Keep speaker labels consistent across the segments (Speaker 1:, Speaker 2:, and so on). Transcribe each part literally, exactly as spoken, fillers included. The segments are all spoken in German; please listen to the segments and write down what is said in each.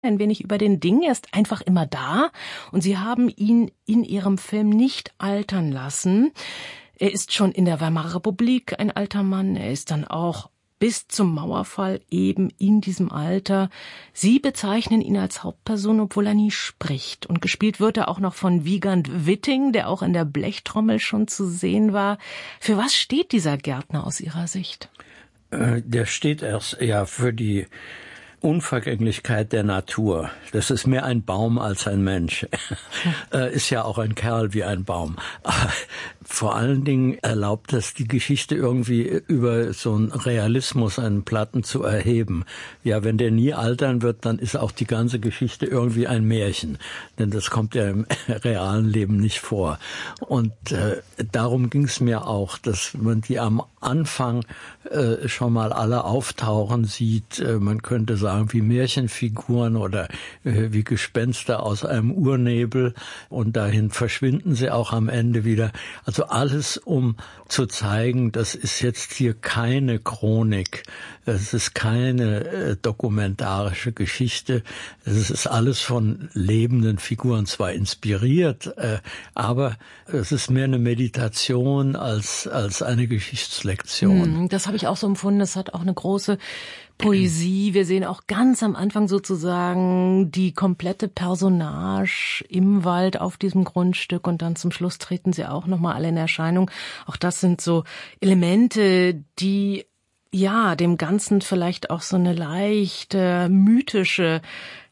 Speaker 1: ein wenig über den Ding. Er ist einfach immer da und Sie haben ihn in Ihrem Film nicht altern lassen. Er ist schon in der Weimarer Republik ein alter Mann. Er ist dann auch bis zum Mauerfall eben in diesem Alter. Sie bezeichnen ihn als Hauptperson, obwohl er nie spricht. Und gespielt wird er auch noch von Wiegand Witting, der auch in der Blechtrommel schon zu sehen war. Für was steht dieser Gärtner aus Ihrer Sicht?
Speaker 2: Äh, der steht erst ja für die Unvergänglichkeit der Natur. Das ist mehr ein Baum als ein Mensch. Hm. Ist ja auch ein Kerl wie ein Baum. Vor allen Dingen erlaubt es die Geschichte irgendwie über so einen Realismus, einen Platten zu erheben. Ja, wenn der nie altern wird, dann ist auch die ganze Geschichte irgendwie ein Märchen. Denn das kommt ja im realen Leben nicht vor. Und äh, darum ging es mir auch, dass man die am Anfang äh, schon mal alle auftauchen sieht. Äh, man könnte sagen, wie Märchenfiguren oder äh, wie Gespenster aus einem Urnebel. Und dahin verschwinden sie auch am Ende wieder. Also alles, um zu zeigen, das ist jetzt hier keine Chronik, es ist keine äh, dokumentarische Geschichte, es ist alles von lebenden Figuren zwar inspiriert, äh, aber es ist mehr eine Meditation als als eine Geschichtslektion.
Speaker 1: Das habe ich auch so empfunden, es hat auch eine große Poesie. Wir sehen auch ganz am Anfang sozusagen die komplette Personage im Wald auf diesem Grundstück und dann zum Schluss treten sie auch nochmal alle in Erscheinung. Auch das sind so Elemente, die ja dem Ganzen vielleicht auch so eine leichte mythische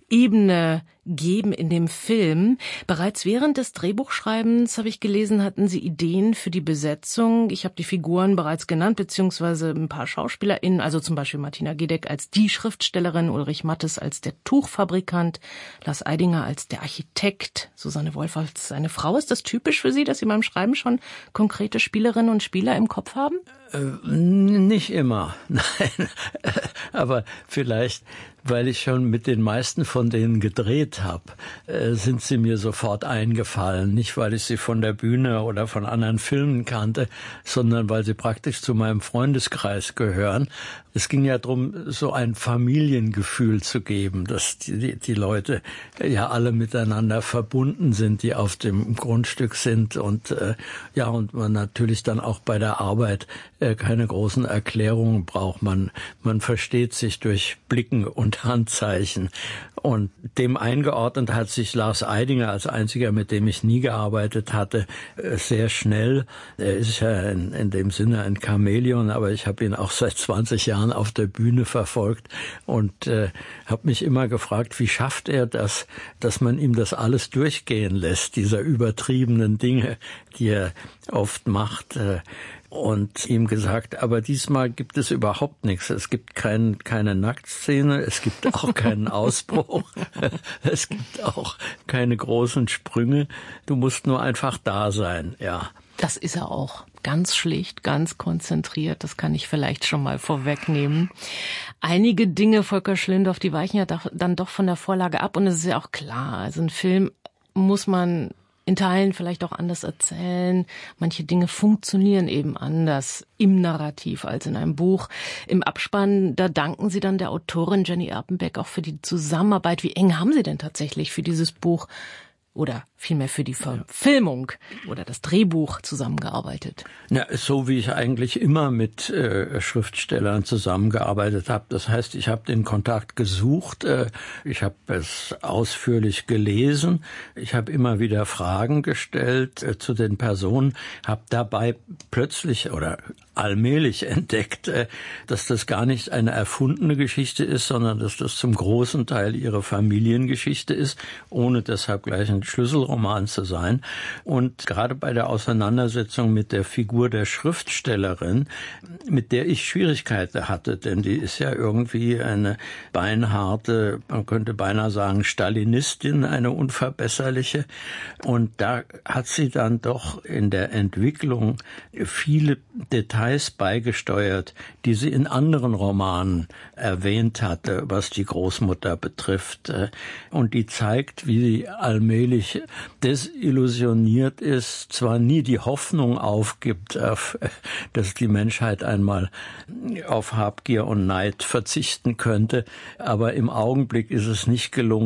Speaker 1: Ebene geben in dem Film. Bereits während des Drehbuchschreibens, habe ich gelesen, hatten Sie Ideen für die Besetzung. Ich habe die Figuren bereits genannt, beziehungsweise ein paar SchauspielerInnen, also zum Beispiel Martina Gedeck als die Schriftstellerin, Ulrich Mattes als der Tuchfabrikant, Lars Eidinger als der Architekt, Susanne Wolf als seine Frau. Ist das typisch für Sie, dass Sie beim Schreiben schon konkrete Spielerinnen und Spieler im Kopf haben?
Speaker 2: Äh, nicht immer, nein. Aber vielleicht, weil ich schon mit den meisten von denen gedreht habe, äh, sind sie mir sofort eingefallen. Nicht, weil ich sie von der Bühne oder von anderen Filmen kannte, sondern weil sie praktisch zu meinem Freundeskreis gehören. Es ging ja darum, so ein Familiengefühl zu geben, dass die, die Leute ja alle miteinander verbunden sind, die auf dem Grundstück sind und äh, ja und man natürlich dann auch bei der Arbeit äh, keine großen Erklärungen braucht. Man man versteht sich durch Blicken und Handzeichen. Und dem eingeordnet hat sich Lars Eidinger als einziger, mit dem ich nie gearbeitet hatte, sehr schnell. Er ist ja in, in dem Sinne ein Chamäleon, aber ich habe ihn auch seit zwanzig Jahren auf der Bühne verfolgt und äh, habe mich immer gefragt, wie schafft er das, dass man ihm das alles durchgehen lässt, dieser übertriebenen Dinge, die er oft macht. Äh, Und ihm gesagt, aber diesmal gibt es überhaupt nichts. Es gibt kein, keine Nacktszene, es gibt auch keinen Ausbruch, es gibt auch keine großen Sprünge. Du musst nur einfach da sein, ja.
Speaker 1: Das ist er auch. Ganz schlicht, ganz konzentriert. Das kann ich vielleicht schon mal vorwegnehmen. Einige Dinge, Volker Schlindorf, die weichen ja dann doch von der Vorlage ab. Und es ist ja auch klar, also ein Film muss man in Teilen vielleicht auch anders erzählen. Manche Dinge funktionieren eben anders im Narrativ als in einem Buch. Im Abspann, da danken Sie dann der Autorin Jenny Erpenbeck auch für die Zusammenarbeit. Wie eng haben Sie denn tatsächlich für dieses Buch oder vielmehr für die Verfilmung oder das Drehbuch zusammengearbeitet?
Speaker 2: Ja, so wie ich eigentlich immer mit äh, Schriftstellern zusammengearbeitet habe. Das heißt, ich habe den Kontakt gesucht, äh, ich habe es ausführlich gelesen, ich habe immer wieder Fragen gestellt äh, zu den Personen, habe dabei plötzlich oder allmählich entdeckt, äh, dass das gar nicht eine erfundene Geschichte ist, sondern dass das zum großen Teil ihre Familiengeschichte ist, ohne deshalb gleich ein Schlüsselroman zu sein. Und gerade bei der Auseinandersetzung mit der Figur der Schriftstellerin, mit der ich Schwierigkeiten hatte, denn die ist ja irgendwie eine beinharte, man könnte beinahe sagen, Stalinistin, eine unverbesserliche. Und da hat sie dann doch in der Entwicklung viele Details beigesteuert, die sie in anderen Romanen erwähnt hatte, was die Großmutter betrifft. Und die zeigt, wie sie allmählich desillusioniert ist, zwar nie die Hoffnung aufgibt, dass die Menschheit einmal auf Habgier und Neid verzichten könnte, aber im Augenblick ist es nicht gelungen,